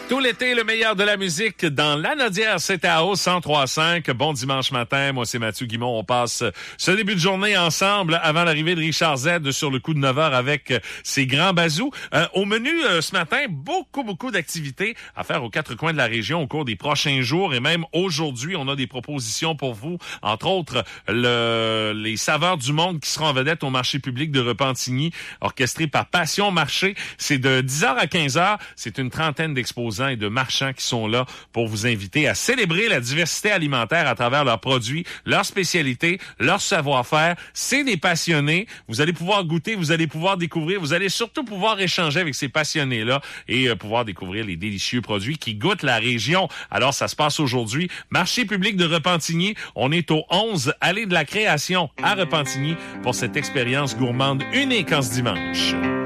Tout l'été, le meilleur de la musique dans Lanaudière, c'est à Haut 103.5. Bon dimanche matin, moi c'est Mathieu Guimond. On passe ce début de journée ensemble avant l'arrivée de Richard Z sur le coup de 9h avec ses grands bazous. Au menu ce matin, beaucoup d'activités à faire aux quatre coins de la région au cours des prochains jours et même aujourd'hui, on a des propositions pour vous. Entre autres, les saveurs du monde qui seront en vedette au marché public de Repentigny, orchestré par Passion Marché. C'est de 10h à 15h. C'est une trentaine d'exposants et de marchands qui sont là pour vous inviter à célébrer la diversité alimentaire à travers leurs produits, leurs spécialités, leur savoir-faire. C'est des passionnés. Vous allez pouvoir goûter, vous allez pouvoir découvrir, vous allez surtout pouvoir échanger avec ces passionnés-là et pouvoir découvrir les délicieux produits qui goûtent la région. Alors, ça se passe aujourd'hui. Marché public de Repentigny. On est au 11 Allée de la Création à Repentigny pour cette expérience gourmande unique en ce dimanche.